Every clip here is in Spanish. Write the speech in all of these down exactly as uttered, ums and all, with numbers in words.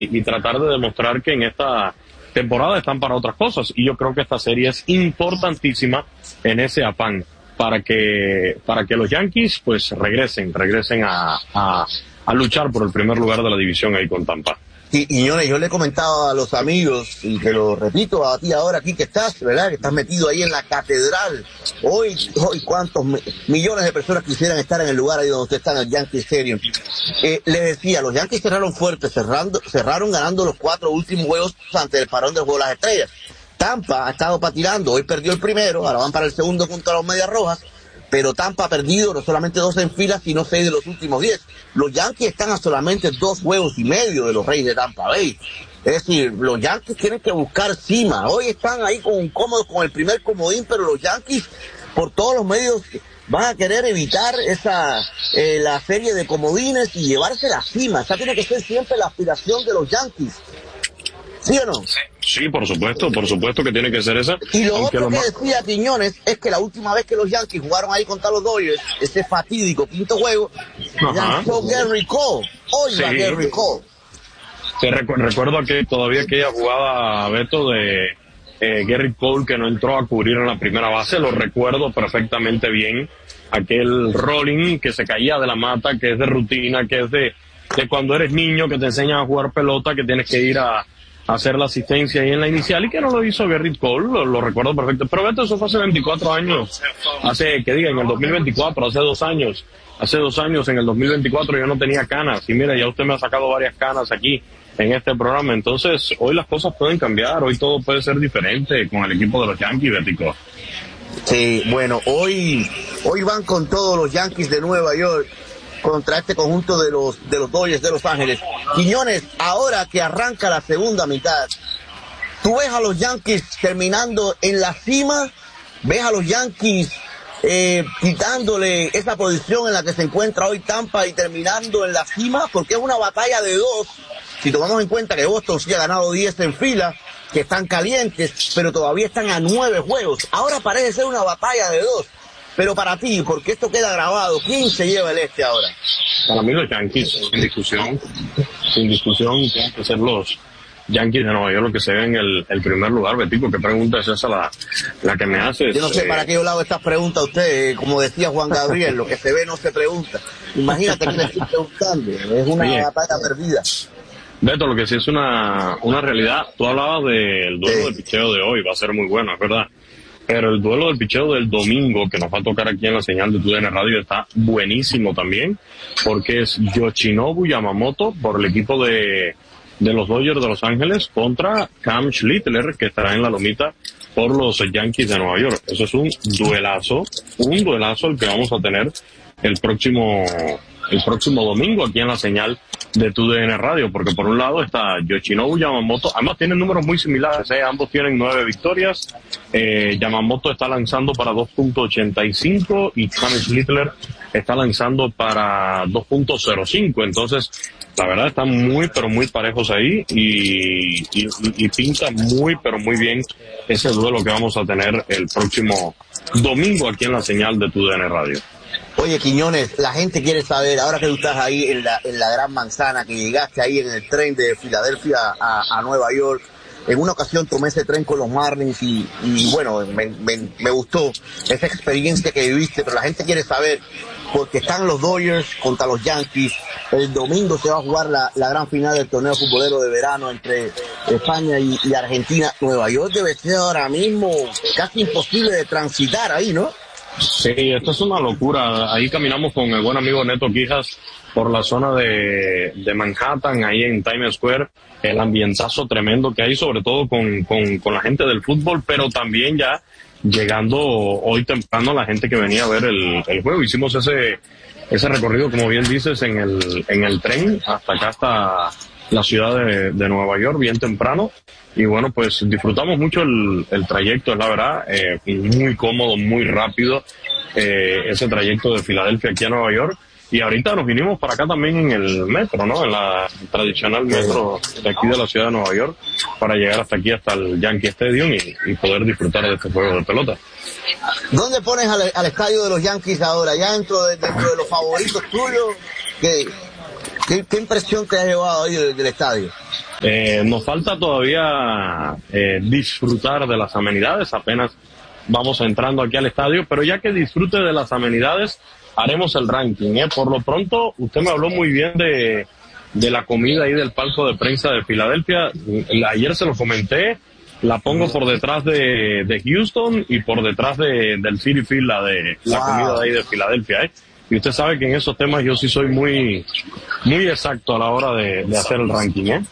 y tratar de demostrar que en esta temporada están para otras cosas. Y yo creo que esta serie es importantísima en ese afán para que para que los Yankees pues regresen, regresen a, a, a luchar por el primer lugar de la división ahí con Tampa. Y, y yo, yo le he comentado a los amigos, y te lo repito a ti ahora aquí que estás, ¿verdad? Que estás metido ahí en la catedral. Hoy, hoy cuántos mi, millones de personas quisieran estar en el lugar ahí donde usted está, en el Yankee Stadium. Eh, le decía, los Yankees cerraron fuerte, cerrando, cerraron ganando los cuatro últimos juegos ante el parón del juego de las estrellas. Tampa ha estado patinando, hoy perdió el primero, ahora van para el segundo contra los Medias Rojas. Pero Tampa ha perdido no solamente dos en fila, sino seis de los últimos diez. Los Yankees están a solamente dos juegos y medio de los Reyes de Tampa Bay. Es decir, los Yankees tienen que buscar cima. Hoy están ahí con cómodos con el primer comodín, pero los Yankees, por todos los medios, van a querer evitar esa eh, la serie de comodines y llevarse la cima. Esa tiene que ser siempre la aspiración de los Yankees. ¿Sí o no? Sí, por supuesto, por supuesto que tiene que ser esa. Y lo otro lo que más... decía Quiñones es que la última vez que los Yankees jugaron ahí contra los Dodgers, ese fatídico quinto juego, lanzó Gary Cole. Oiga, sí. Gary Cole. Sí, recu recuerdo que todavía aquella jugada, Beto, de eh, Gary Cole que no entró a cubrir en la primera base, lo recuerdo perfectamente bien. Aquel rolling que se caía de la mata, que es de rutina, que es de, de cuando eres niño, que te enseñan a jugar pelota, que tienes que ir a hacer la asistencia ahí en la inicial y que no lo hizo Gerrit Cole, lo, lo recuerdo perfecto. Pero Beto, eso fue hace veinticuatro años, hace, que diga, en el dos mil veinticuatro, hace dos años, hace dos años, en el dos mil veinticuatro yo no tenía canas y mira, ya usted me ha sacado varias canas aquí en este programa. Entonces, hoy las cosas pueden cambiar, hoy todo puede ser diferente con el equipo de los Yankees, Betico. Sí, bueno, hoy, hoy van con todos los Yankees de Nueva York contra este conjunto de los de los Dodgers de Los Ángeles. Quiñones, ahora que arranca la segunda mitad, ¿tú ves a los Yankees terminando en la cima? ¿Ves a los Yankees eh, quitándole esa posición en la que se encuentra hoy Tampa y terminando en la cima? Porque es una batalla de dos. Si tomamos en cuenta que Boston sí ha ganado diez en fila, que están calientes, pero todavía están a nueve juegos. Ahora parece ser una batalla de dos. Pero para ti, porque esto queda grabado, ¿quién se lleva el este ahora? Para mí los Yankees, sin discusión, sin discusión, tienen que ser los Yankees de Nueva York los que se ven el, el primer lugar. Betico, ¿qué pregunta es esa la, la que me haces? Yo no sé eh... para qué yo le hago estas preguntas a usted, como decía Juan Gabriel, lo que se ve no se pregunta. Imagínate que le estoy preguntando, es una Oye, batalla perdida. Beto, lo que sí es una, una realidad, tú hablabas del duelo sí. del picheo de hoy, va a ser muy bueno, es verdad. Pero el duelo del picheo del domingo, que nos va a tocar aquí en la señal de T U D N Radio, está buenísimo también, porque es Yoshinobu Yamamoto por el equipo de, de los Dodgers de Los Ángeles contra Cam Schlittler, que estará en la lomita por los Yankees de Nueva York. Eso es un duelazo, un duelazo el que vamos a tener el próximo, el próximo domingo aquí en la señal de T U D N Radio, porque por un lado está Yoshinobu Yamamoto, además tienen números muy similares, ¿eh? Ambos tienen nueve victorias, eh, Yamamoto está lanzando para dos punto ochenta y cinco y Cam Schlittler está lanzando para dos punto cero cinco, entonces la verdad están muy pero muy parejos ahí y, y, y pinta muy pero muy bien ese duelo que vamos a tener el próximo domingo aquí en la señal de T U D N Radio. Oye, Quiñones, la gente quiere saber, ahora que tú estás ahí en la, en la Gran Manzana, que llegaste ahí en el tren de Filadelfia a, a Nueva York, en una ocasión tomé ese tren con los Marlins y, y bueno, me, me, me gustó esa experiencia que viviste, pero la gente quiere saber, porque están los Dodgers contra los Yankees, el domingo se va a jugar la, la gran final del torneo futbolero de verano entre España y, y Argentina. Nueva York debe ser ahora mismo casi imposible de transitar ahí, ¿no? Sí, esto es una locura. Ahí caminamos con el buen amigo Neto Quijas por la zona de, de Manhattan, ahí en Times Square, el ambientazo tremendo que hay, sobre todo con, con, con la gente del fútbol, pero también ya llegando hoy temprano la gente que venía a ver el, el juego. Hicimos ese, ese recorrido, como bien dices, en el, en el tren, hasta acá, hasta la ciudad de, de Nueva York, bien temprano. Y bueno, pues disfrutamos mucho el, el trayecto, es la verdad, eh, muy cómodo, muy rápido, eh, ese trayecto de Filadelfia aquí a Nueva York. Y ahorita nos vinimos para acá también en el metro, ¿no? En la tradicional metro de aquí de la ciudad de Nueva York, para llegar hasta aquí, hasta el Yankee Stadium y, y poder disfrutar de este juego de pelota. ¿Dónde pones al, al estadio de los Yankees ahora? ¿Ya dentro de, dentro de los favoritos tuyos? ¿Qué? ¿Qué, qué impresión te has llevado ahí del, del estadio? Eh, nos falta todavía eh, disfrutar de las amenidades, apenas vamos entrando aquí al estadio, pero ya que disfrute de las amenidades, haremos el ranking. ¿eh? Por lo pronto, usted me habló muy bien de, de la comida ahí del palco de prensa de Filadelfia. Ayer se lo comenté, la pongo por detrás de, de Houston y por detrás de, del Citi Field, la de la wow. comida de ahí de Filadelfia. ¿eh? Y usted sabe que en esos temas yo sí soy muy, muy exacto a la hora de, de hacer el ranking, ¿eh?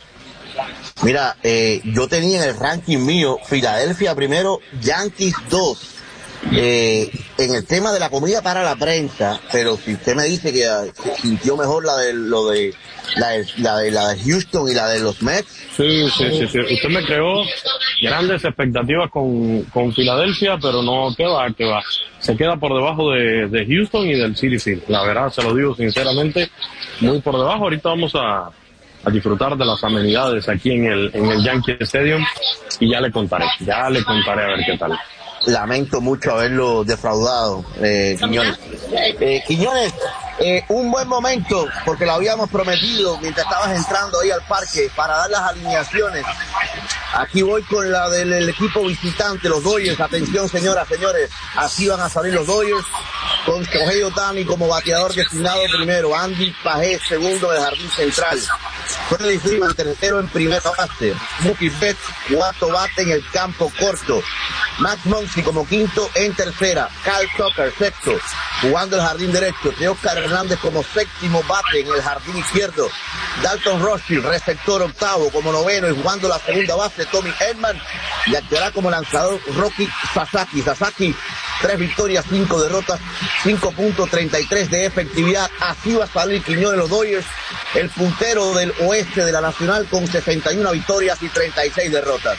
Mira, eh, yo tenía en el ranking mío Filadelfia primero, Yankees dos. Eh, en el tema de la comida para la prensa, pero si usted me dice que uh, sintió mejor la de lo de la de, la de la de Houston y la de los Mets. Sí, sí, sí, sí. Usted me creó grandes expectativas con, con Filadelfia, pero no, que va, que va. Se queda por debajo de, de Houston y del Citi Field. La verdad, se lo digo sinceramente, muy por debajo. Ahorita vamos a, a disfrutar de las amenidades aquí en el, en el Yankee Stadium y ya le contaré, ya le contaré a ver qué tal. Lamento mucho haberlo defraudado, eh, Quiñones. Eh, Quiñones, eh, un buen momento, porque lo habíamos prometido mientras estabas entrando ahí al parque para dar las alineaciones. Aquí voy con la del el equipo visitante, los Dodgers. Atención, señoras, señores, así van a salir los Dodgers, con Shohei Ohtani como bateador designado primero, Andy Pajés segundo del jardín central, Freddie Freeman tercero en primera base, Mookie Betts cuarto bate en el campo corto, Max Muncy como quinto en tercera, Kyle Tucker sexto jugando el jardín derecho, Teóscar Hernández como séptimo bate en el jardín izquierdo, Dalton Rothschild receptor octavo como noveno y jugando la segunda base, Tommy Edman, y actuará como lanzador Roki Sasaki. Sasaki, tres victorias, cinco derrotas, cinco punto treinta y tres de efectividad. Así va a salir Quiñones de los Dodgers, el puntero del oeste de la Nacional con sesenta y una victorias y treinta y seis derrotas.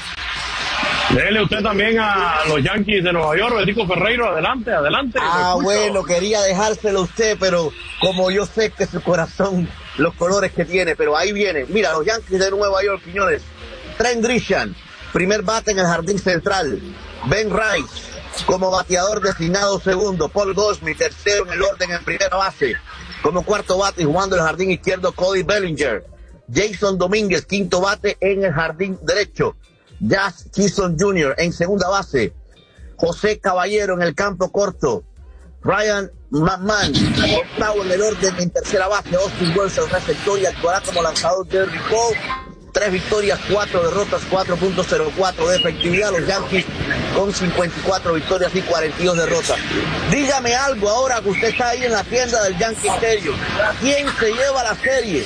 Dele usted también a los Yankees de Nueva York, Betico Ferreiro, adelante, adelante. Ah, bueno, quería dejárselo a usted, pero como yo sé que su corazón, los colores que tiene, pero ahí viene. Mira, los Yankees de Nueva York, Quiñones. Trent Grisham, primer bate en el jardín central. Ben Rice, como bateador designado segundo. Paul Goldschmidt, tercero en el orden en primera base. Como cuarto bate y jugando en el jardín izquierdo, Cody Bellinger. Jason Domínguez, quinto bate en el jardín derecho. Jazz Chisholm junior en segunda base. José Caballero en el campo corto. Ryan McMahon, octavo en el orden en tercera base. Austin Wells, el receptor, y actuará como lanzador Derry Cole. Tres victorias, cuatro derrotas, cuatro punto cero cuatro de efectividad. Los Yankees con cincuenta y cuatro victorias y cuarenta y dos derrotas. Dígame algo ahora que usted está ahí en la tienda del Yankee Stadium. ¿Quién se lleva la serie?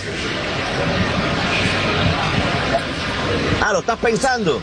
Ah, ¿lo estás pensando?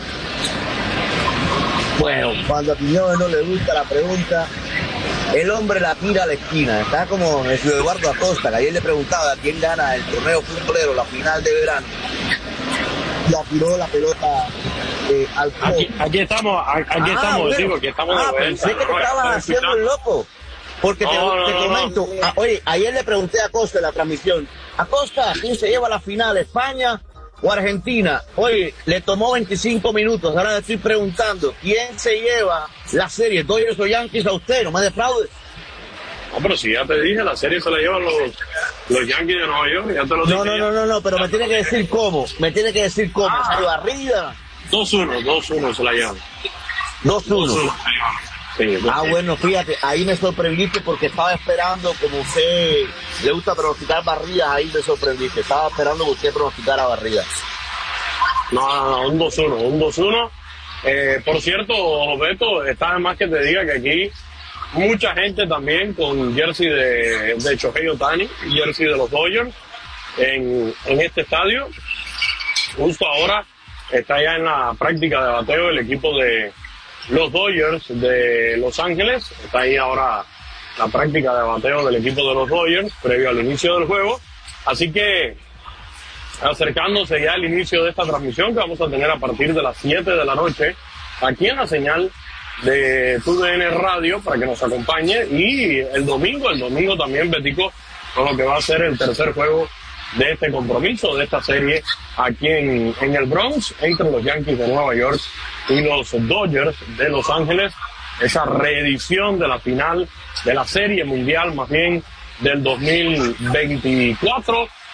Bueno, cuando a Quiñones no le gusta la pregunta, el hombre la tira a la esquina. Está como el señor Eduardo Acosta, que ayer le preguntaba a quién gana el torneo futbolero, la final de verano. Y tiró la pelota eh, al post. Aquí, aquí estamos, aquí ah, estamos, bueno. digo, que estamos ah, de vuelta. Pensé que te estabas haciendo el loco. Porque te, no, no, te comento, no, no. A, oye, ayer le pregunté a Acosta en la transmisión, Acosta, ¿quién se lleva la final, España o Argentina? Oye, le tomó veinticinco minutos, ahora le estoy preguntando, ¿quién se lleva la serie? ¿Dodgers o Yankees? A usted, no me defraude. No, pero si ya te dije, la serie se la llevan los, los Yankees de Nueva York, ya te lo dije. No, no, no, no, no, pero me tiene que decir cómo, me tiene que decir cómo, ah, ¿salió arriba? dos uno, dos uno se la llevan. dos uno. Sí, ah, bueno, fíjate, ahí me sorprendiste porque estaba esperando, como usted le gusta pronosticar barridas, ahí me sorprendiste. Estaba esperando que usted pronosticara barridas. No, no, no, un dos uno, un dos uno. Eh, por cierto, Beto, está más que te diga que aquí mucha gente también con jersey de, de Shohei Ohtani, jersey de los Dodgers, en, en este estadio. Justo ahora está ya en la práctica de bateo el equipo de los Dodgers de Los Ángeles. Está ahí ahora la práctica de bateo del equipo de los Dodgers previo al inicio del juego. Así que acercándose ya al inicio de esta transmisión que vamos a tener a partir de las siete de la noche aquí en la señal de T U D N Radio para que nos acompañe, y el domingo, el domingo también, Betico, con lo que va a ser el tercer juego de este compromiso, de esta serie aquí en, en el Bronx, entre los Yankees de Nueva York y los Dodgers de Los Ángeles, esa reedición de la final de la Serie Mundial, más bien del dos mil veinticuatro,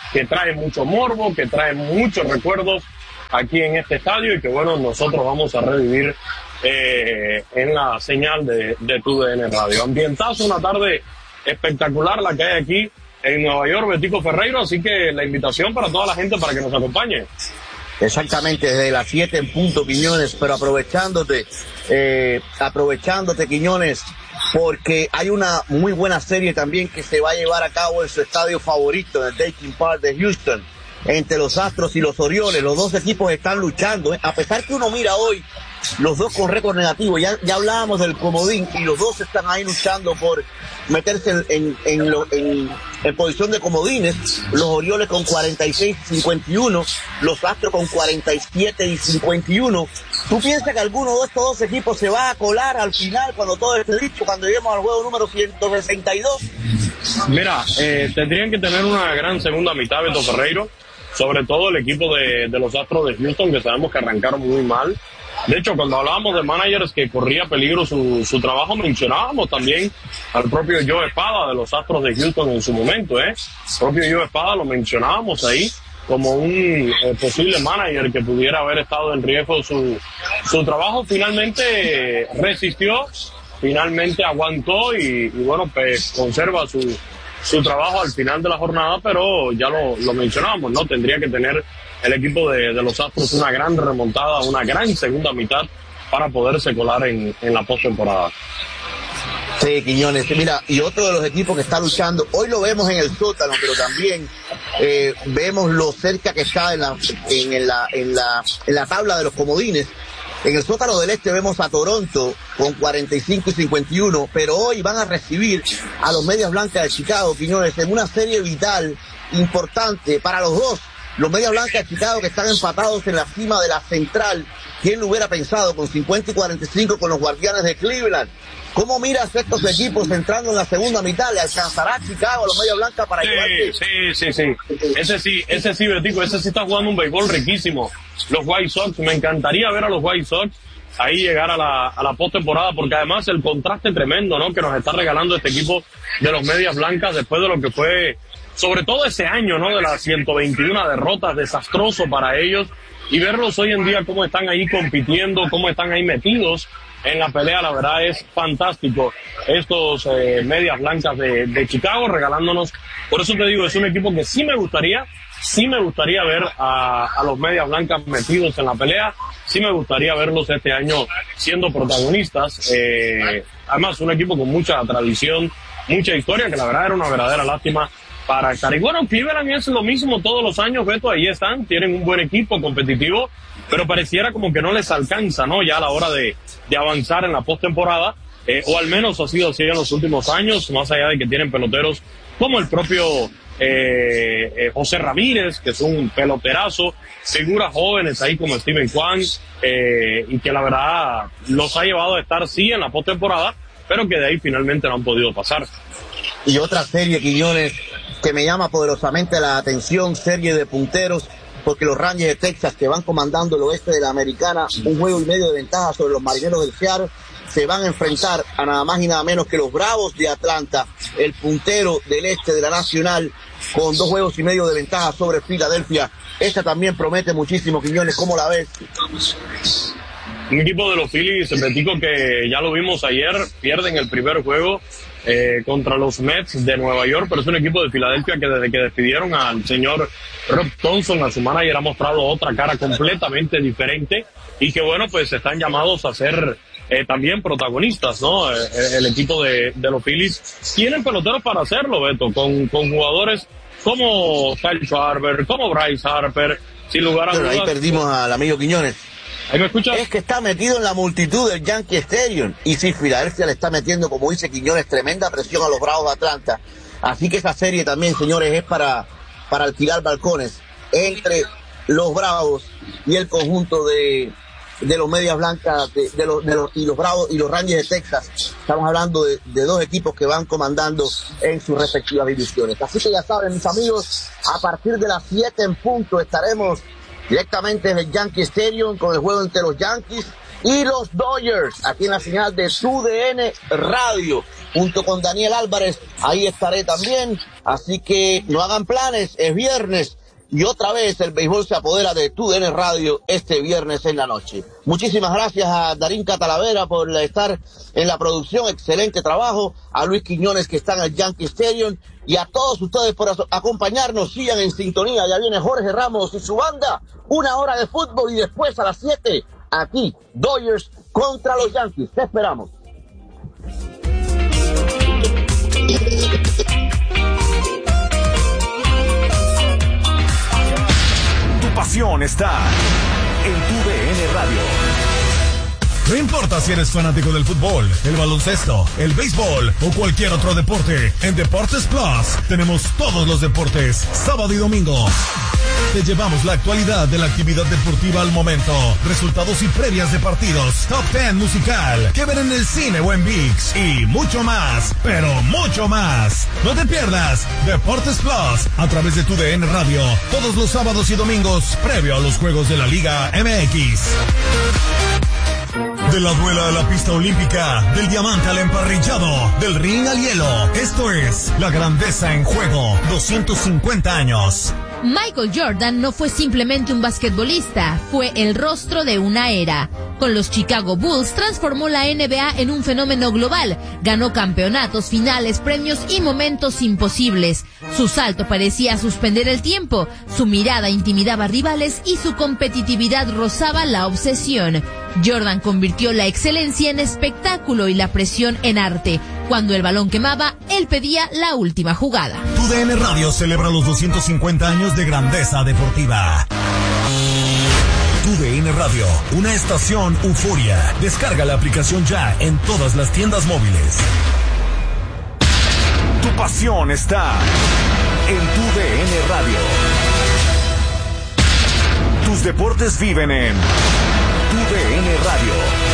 que trae mucho morbo, que trae muchos recuerdos aquí en este estadio y que bueno, nosotros vamos a revivir eh, en la señal de, de T U D N Radio. Ambientazo, una tarde espectacular la que hay aquí en Nueva York, Betico Ferreiro, así que la invitación para toda la gente para que nos acompañe. Exactamente, desde las siete en punto, Quiñones, pero aprovechándote, eh, aprovechándote, Quiñones, porque hay una muy buena serie también que se va a llevar a cabo en su estadio favorito, en el Dayton Park de Houston, entre los Astros y los Orioles. Los dos equipos están luchando, ¿eh? A pesar que uno mira hoy los dos con récord negativo, ya, ya hablábamos del comodín y los dos están ahí luchando por meterse en, en, en, lo, en, en posición de comodines. Los Orioles con cuarenta y seis y cincuenta y uno, los Astros con cuarenta y siete y cincuenta y uno. ¿Tú piensas que alguno de estos dos equipos se va a colar al final cuando todo esté dicho, cuando lleguemos al juego número ciento sesenta y dos? Mira, eh, tendrían que tener una gran segunda mitad, Beto Ferreiro, sobre todo el equipo de, de los Astros de Houston, que sabemos que arrancaron muy mal. De hecho, cuando hablábamos de managers que corría peligro su, su trabajo, mencionábamos también al propio Joe Espada de los Astros de Houston en su momento, ¿eh? El propio Joe Espada lo mencionábamos ahí como un eh, posible manager que pudiera haber estado en riesgo su, su trabajo. Finalmente eh, resistió, finalmente aguantó y, y bueno, pues conserva su, su trabajo al final de la jornada, pero ya lo, lo mencionábamos, ¿no? Tendría que tener el equipo de, de los Astros una gran remontada, una gran segunda mitad para poderse colar en, en la postemporada. Sí, Quiñones, mira, y otro de los equipos que está luchando, hoy lo vemos en el sótano, pero también eh, vemos lo cerca que está en la, en la, en la, en la tabla de los comodines. En el sótano del este vemos a Toronto con cuarenta y cinco y cincuenta y uno, pero hoy van a recibir a los Medias Blancas de Chicago, Quiñones, en una serie vital importante para los dos. Los Medias Blancas de Chicago que están empatados en la cima de la central. ¿Quién lo hubiera pensado? Con cincuenta y cuarenta y cinco con los Guardianes de Cleveland. ¿Cómo miras estos equipos entrando en la segunda mitad? ¿Le alcanzará a Chicago a los Medias Blancas para sí, llevarse? Sí, sí, sí. Ese sí, ese sí, Betico, ese sí está jugando un béisbol riquísimo. Los White Sox, me encantaría ver a los White Sox ahí llegar a la, a la postemporada, porque además el contraste tremendo, ¿no?, que nos está regalando este equipo de los Medias Blancas después de lo que fue, sobre todo ese año, ¿no?, de las ciento veintiuna derrotas, desastroso para ellos, y verlos hoy en día cómo están ahí compitiendo, cómo están ahí metidos en la pelea, la verdad es fantástico. Estos eh, Medias Blancas de, de Chicago regalándonos, por eso te digo, es un equipo que sí me gustaría, sí me gustaría ver a, a los Medias Blancas metidos en la pelea, sí me gustaría verlos este año siendo protagonistas, eh, además un equipo con mucha tradición, mucha historia, que la verdad era una verdadera lástima para estar. Y bueno, Cleveland es lo mismo todos los años, Beto, ahí están, tienen un buen equipo competitivo, pero pareciera como que no les alcanza, ¿no?, ya a la hora de, de avanzar en la postemporada, eh, o al menos ha sido así en los últimos años, más allá de que tienen peloteros como el propio eh, eh, José Ramírez, que es un peloterazo, figuras jóvenes ahí como Steven Kwan, eh, y que la verdad los ha llevado a estar sí en la postemporada, pero que de ahí finalmente no han podido pasar. Y otra serie, Quiñones, que me llama poderosamente la atención, serie de punteros, porque los Rangers de Texas, que van comandando el oeste de la Americana, un juego y medio de ventaja sobre los Marineros del Seattle, se van a enfrentar a nada más y nada menos que los Bravos de Atlanta, el puntero del este de la Nacional, con dos juegos y medio de ventaja sobre Filadelfia. Esta también promete muchísimo, Quiñones, ¿cómo la ves? Un equipo de los Phillies, Betico, que ya lo vimos ayer, pierden el primer juego eh, contra los Mets de Nueva York, pero es un equipo de Filadelfia que desde que despidieron al señor Rob Thompson, a su manager, ha mostrado otra cara completamente diferente y que bueno, pues están llamados a ser eh, también protagonistas, ¿no? Eh, el equipo de, de los Phillies tienen peloteros para hacerlo, Beto, con, con jugadores como Kyle Schwarber, como Bryce Harper, sin lugar a dudas. Ahí perdimos al amigo Quiñones. ¿Ahí me escuchas? Es que está metido en la multitud del Yankee Stadium. Y si Filadelfia le está metiendo, como dice Quiñones, tremenda presión a los Bravos de Atlanta. Así que esa serie también, señores, es para, para alquilar balcones entre los Bravos y el conjunto de, de los Medias Blancas de, de los, de los, y los Bravos y los Rangers de Texas. Estamos hablando de, de dos equipos que van comandando en sus respectivas divisiones. Así que ya saben, mis amigos, a partir de las siete en punto estaremos directamente en el Yankee Stadium con el juego entre los Yankees y los Dodgers, aquí en la señal de T D N Radio, junto con Daniel Álvarez, ahí estaré también, así que no hagan planes, es viernes, y otra vez el béisbol se apodera de T D N Radio este viernes en la noche. Muchísimas gracias a Darín Catalavera por estar en la producción, excelente trabajo, a Luis Quiñones que está en el Yankee Stadium, y a todos ustedes por acompañarnos. Sigan en sintonía, ya viene Jorge Ramos y su banda, una hora de fútbol, y después a las siete, aquí, Dodgers contra los Yankees. Te esperamos. Tu pasión está en Tu D N Radio. No importa si eres fanático del fútbol, el baloncesto, el béisbol o cualquier otro deporte, en Deportes Plus tenemos todos los deportes, sábado y domingo. Te llevamos la actualidad de la actividad deportiva al momento, resultados y previas de partidos, top ten musical, que ver en el cine o en ViX y mucho más, pero mucho más. No te pierdas Deportes Plus a través de Tu D N Radio, todos los sábados y domingos, previo a los juegos de la Liga M X. De la duela a la pista olímpica, del diamante al emparrillado, del ring al hielo. Esto es La Grandeza en Juego, doscientos cincuenta años. Michael Jordan no fue simplemente un basquetbolista, fue el rostro de una era. Con los Chicago Bulls transformó la N B A en un fenómeno global, ganó campeonatos, finales, premios y momentos imposibles. Su salto parecía suspender el tiempo, su mirada intimidaba rivales y su competitividad rozaba la obsesión. Jordan convirtió la excelencia en espectáculo y la presión en arte. Cuando el balón quemaba, él pedía la última jugada. Tu D N Radio celebra los doscientos cincuenta años de grandeza deportiva. Tu D N Radio, una estación euforia. Descarga la aplicación ya en todas las tiendas móviles. Tu pasión está en Tu D N Radio. Tus deportes viven en Tu D N Radio.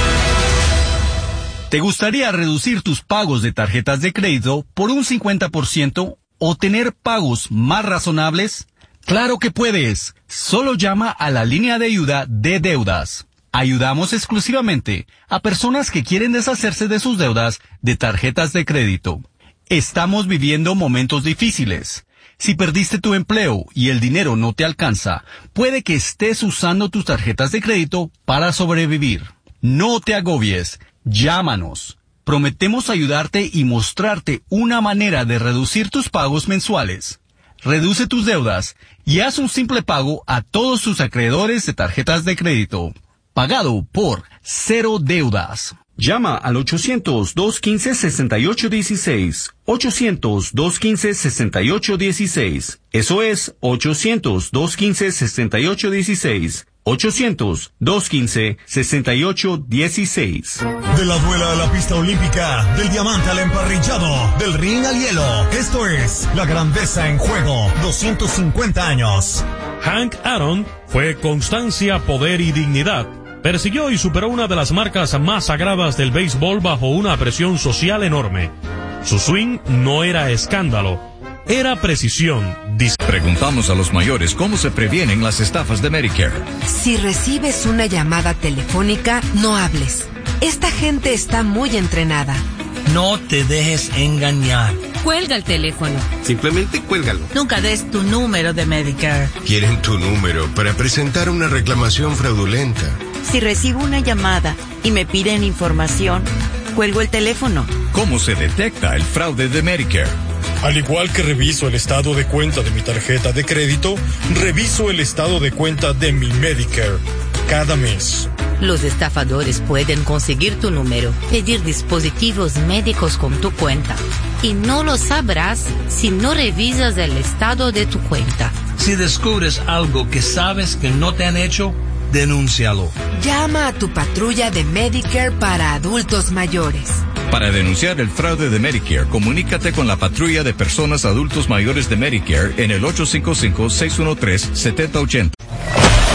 ¿Te gustaría reducir tus pagos de tarjetas de crédito por un cincuenta por ciento o tener pagos más razonables? ¡Claro que puedes! Solo llama a la línea de ayuda de deudas. Ayudamos exclusivamente a personas que quieren deshacerse de sus deudas de tarjetas de crédito. Estamos viviendo momentos difíciles. Si perdiste tu empleo y el dinero no te alcanza, puede que estés usando tus tarjetas de crédito para sobrevivir. No te agobies. Llámanos. Prometemos ayudarte y mostrarte una manera de reducir tus pagos mensuales. Reduce tus deudas y haz un simple pago a todos tus acreedores de tarjetas de crédito. Pagado por Cero Deudas. Llama al ochocientos, dos quince, sesenta y ocho dieciséis. ochocientos, dos quince, sesenta y ocho dieciséis. Eso es ochocientos, dos quince, sesenta y ocho dieciséis. ochocientos, dos quince, sesenta y ocho dieciséis. De la duela a la pista olímpica, del diamante al emparrillado, del ring al hielo. Esto es La Grandeza en Juego, doscientos cincuenta años. Hank Aaron fue constancia, poder y dignidad. Persiguió y superó una de las marcas más sagradas del béisbol bajo una presión social enorme. Su swing no era escándalo, era precisión. Preguntamos a los mayores cómo se previenen las estafas de Medicare. Si recibes una llamada telefónica, no hables. Esta gente está muy entrenada. No te dejes engañar. Cuelga el teléfono. Simplemente cuélgalo. Nunca des tu número de Medicare. Quieren tu número para presentar una reclamación fraudulenta. Si recibo una llamada y me piden información, cuelgo el teléfono. ¿Cómo se detecta el fraude de Medicare? Al igual que reviso el estado de cuenta de mi tarjeta de crédito, reviso el estado de cuenta de mi Medicare cada mes. Los estafadores pueden conseguir tu número, pedir dispositivos médicos con tu cuenta. Y no lo sabrás si no revisas el estado de tu cuenta. Si descubres algo que sabes que no te han hecho, denúncialo. Llama a tu patrulla de Medicare para adultos mayores. Para denunciar el fraude de Medicare, comunícate con la patrulla de personas adultos mayores de Medicare en el ocho cinco cinco, seis uno tres, siete cero ocho cero.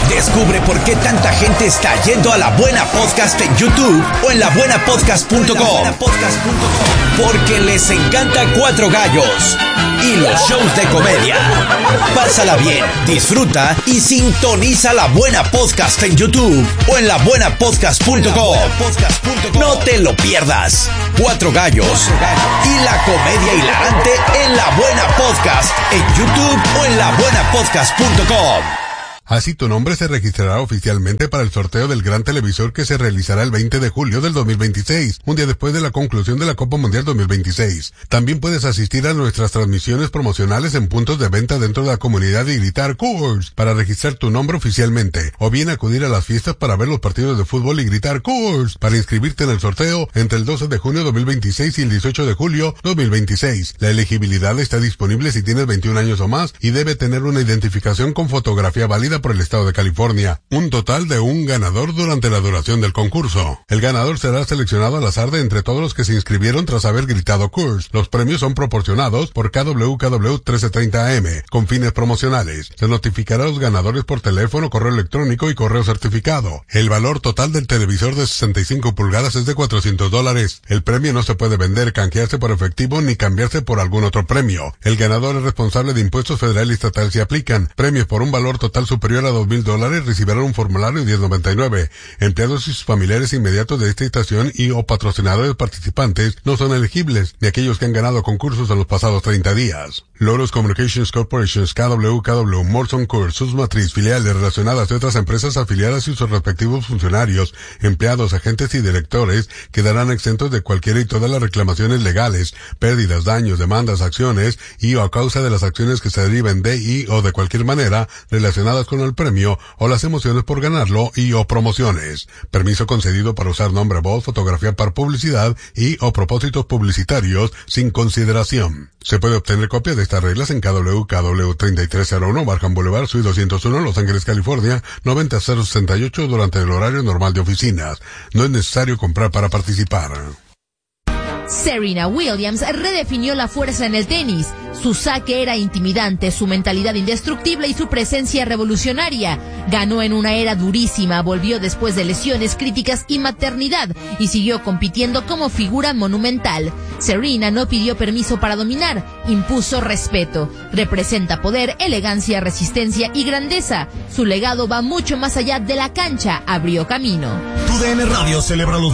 Descubre por qué tanta gente está yendo a La Buena Podcast en YouTube o en la buena podcast punto com. Porque les encanta Cuatro Gallos y los shows de comedia. Pásala bien, disfruta y sintoniza La Buena Podcast en YouTube o en la buena podcast punto com. No te lo pierdas. Cuatro Gallos y la comedia hilarante en La Buena Podcast en YouTube o en la buena podcast punto com. Así tu nombre se registrará oficialmente para el sorteo del gran televisor que se realizará el veinte de julio del dos mil veintiséis, un día después de la conclusión de la Copa Mundial dos mil veintiséis. También puedes asistir a nuestras transmisiones promocionales en puntos de venta dentro de la comunidad y gritar Coors para registrar tu nombre oficialmente, o bien acudir a las fiestas para ver los partidos de fútbol y gritar Coors para inscribirte en el sorteo entre el doce de junio dos mil veintiséis y el dieciocho de julio dos mil veintiséis. La elegibilidad está disponible si tienes veintiún años o más y debe tener una identificación con fotografía válida por el estado de California. Un total de un ganador durante la duración del concurso. El ganador será seleccionado al azar de entre todos los que se inscribieron tras haber gritado Coors. Los premios son proporcionados por K W K W trece treinta A M con fines promocionales. Se notificará a los ganadores por teléfono, correo electrónico y correo certificado. El valor total del televisor de sesenta y cinco pulgadas es de cuatrocientos dólares. El premio no se puede vender, canjearse por efectivo ni cambiarse por algún otro premio. El ganador es responsable de impuestos federal y estatal si aplican. Premios por un valor total superior a dos mil dólares recibirán un formulario diez noventa y nueve. Empleados y sus familiares inmediatos de esta estación y o patrocinadores participantes no son elegibles, ni aquellos que han ganado concursos en los pasados treinta días. Loros Communications Corporation, K W K W, Morrison Coors, sus matriz, filiales relacionadas de otras empresas afiliadas y sus respectivos funcionarios, empleados, agentes y directores quedarán exentos de cualquiera y todas las reclamaciones legales, pérdidas, daños, demandas, acciones y o a causa de las acciones que se deriven de y o de cualquier manera relacionadas con el premio o las emociones por ganarlo y o promociones. Permiso concedido para usar nombre, voz, fotografía para publicidad y o propósitos publicitarios sin consideración. Se puede obtener copia de estas reglas en K W K W treinta y tres cero uno Barham Boulevard, Suite doscientos uno, Los Ángeles, California, noventa cero sesenta y ocho durante el horario normal de oficinas. No es necesario comprar para participar. Serena Williams redefinió la fuerza en el tenis. Su saque era intimidante, su mentalidad indestructible y su presencia revolucionaria. Ganó en una era durísima, volvió después de lesiones críticas y maternidad y siguió compitiendo como figura monumental. Serena no pidió permiso para dominar, impuso respeto. Representa poder, elegancia, resistencia y grandeza. Su legado va mucho más allá de la cancha, abrió camino. Tu D N Radio celebra los